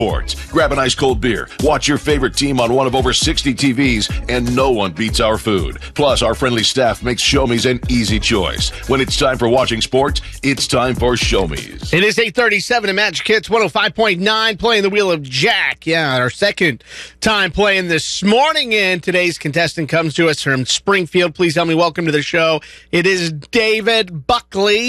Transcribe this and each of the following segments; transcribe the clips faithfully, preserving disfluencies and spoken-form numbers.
Sports. Grab an ice cold beer, watch your favorite team on one of over sixty T Vs, and no one beats our food. Plus, our friendly staff makes Show Me's an easy choice. When it's time for watching sports, it's time for Show Me's. It is eight thirty-seven at Magic Hits one oh five point nine, playing the Wheel of Jack. Yeah, our second time playing this morning, and today's contestant comes to us from Springfield. Please help me welcome to the show. It is David Buckley.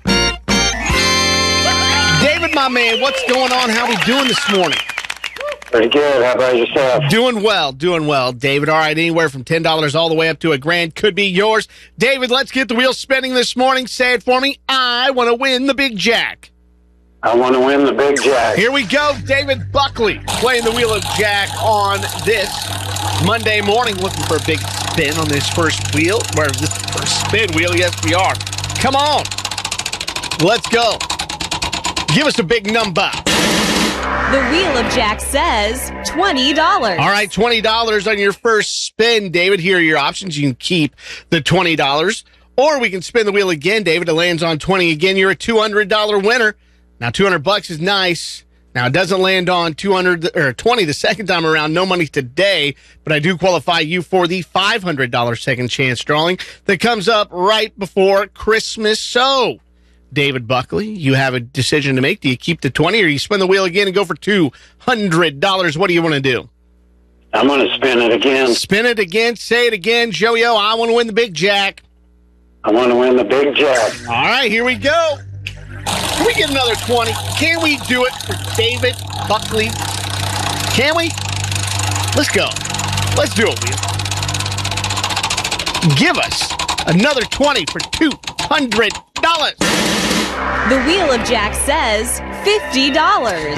David, my man, what's going on? How we doing this morning? Pretty good. How about yourself? Doing well, doing well, David. All right, anywhere from ten dollars all the way up to a grand could be yours. David, let's get the wheel spinning this morning. Say it for me. I want to win the Big Jack. I want to win the Big Jack. Here we go. David Buckley playing the Wheel of Jack on this Monday morning, looking for a big spin on this first wheel. Where this first spin wheel? Yes, we are. Come on. Let's go. Give us a big number. The Wheel of Jack says twenty dollars. All right, twenty dollars on your first spin, David. Here are your options. You can keep the twenty dollars, or we can spin the wheel again, David. It lands on twenty again. You're a two hundred dollars winner. Now, two hundred bucks is nice. Now, it doesn't land on two hundred or twenty the second time around. No money today, but I do qualify you for the five hundred dollars second chance drawing that comes up right before Christmas. So, David Buckley, you have a decision to make. Do you keep the twenty or you spin the wheel again and go for two hundred dollars? What do you want to do? I'm going to spin it again. Spin it again. Say it again. Joey O, I want to win the Big Jack. I want to win the Big Jack. All right, here we go. Can we get another twenty? Can we do it for David Buckley? Can we? Let's go. Let's do it, Wheel. Give us another twenty for two hundred dollars. The Wheel of Jack says fifty dollars.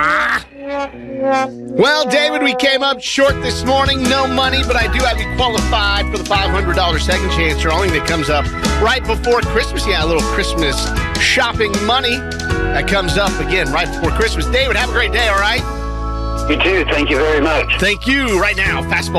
Well, David, we came up short this morning. No money, but I do have you qualified for the five hundred dollars second chance drawing that comes up right before Christmas. Yeah, a little Christmas shopping money that comes up again right before Christmas. David, have a great day, all right? You too. Thank you very much. Thank you. Right now, fastball.